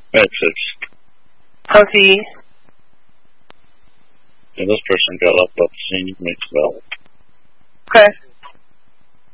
Matrix. How's he? Yeah, this person got left off the scene. Makes well. Okay.